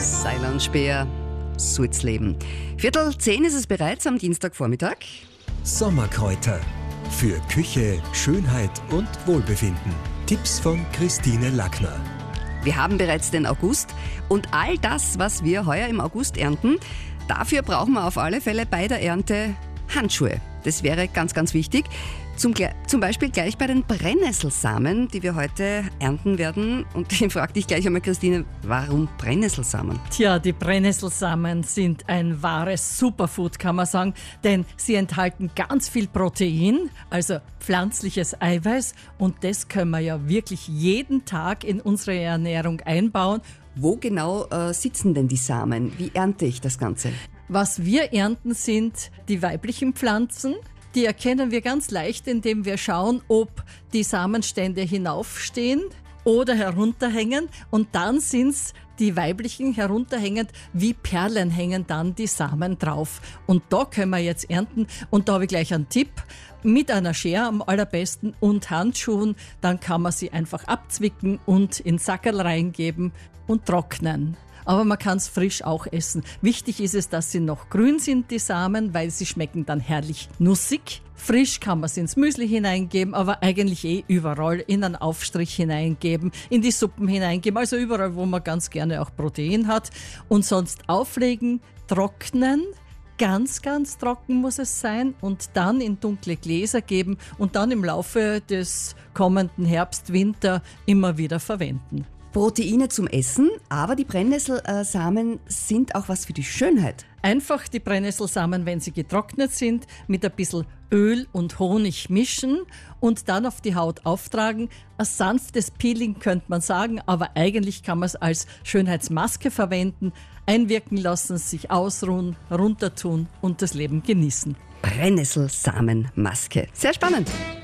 Seiler und Speer, Sulzleben. 9:45 ist es bereits am Dienstagvormittag. Sommerkräuter. Für Küche, Schönheit und Wohlbefinden. Tipps von Christine Lackner. Wir haben bereits den August und all das, was wir heuer im August ernten, dafür brauchen wir auf alle Fälle bei der Ernte Handschuhe. Das wäre ganz, ganz wichtig. Zum Beispiel gleich bei den Brennnesselsamen, die wir heute ernten werden. Und ich frage dich gleich einmal, Christine, warum Brennnesselsamen? Tja, die Brennnesselsamen sind ein wahres Superfood, kann man sagen, denn sie enthalten ganz viel Protein, also pflanzliches Eiweiß, und das können wir ja wirklich jeden Tag in unsere Ernährung einbauen. Wo genau sitzen denn die Samen? Wie ernte ich das Ganze? Was wir ernten, sind die weiblichen Pflanzen. Die erkennen wir ganz leicht, indem wir schauen, ob die Samenstände hinaufstehen oder herunterhängen. Und dann sind es die weiblichen herunterhängend, wie Perlen hängen dann die Samen drauf. Und da können wir jetzt ernten. Und da habe ich gleich einen Tipp. Mit einer Schere am allerbesten und Handschuhen. Dann kann man sie einfach abzwicken und in Sackerl reingeben und trocknen. Aber man kann es frisch auch essen. Wichtig ist es, dass sie noch grün sind, die Samen, weil sie schmecken dann herrlich nussig. Frisch kann man es ins Müsli hineingeben, aber eigentlich überall in einen Aufstrich hineingeben, in die Suppen hineingeben, also überall, wo man ganz gerne auch Protein hat. Und sonst auflegen, trocknen. Ganz, ganz trocken muss es sein und dann in dunkle Gläser geben und dann im Laufe des kommenden Herbst, Winter immer wieder verwenden. Proteine zum Essen, aber die Brennnesselsamen sind auch was für die Schönheit. Einfach die Brennnesselsamen, wenn sie getrocknet sind, mit ein bisschen Öl und Honig mischen und dann auf die Haut auftragen. Ein sanftes Peeling könnte man sagen, aber eigentlich kann man es als Schönheitsmaske verwenden. Einwirken lassen, sich ausruhen, runtertun und das Leben genießen. Brennesselsamenmaske. Sehr spannend.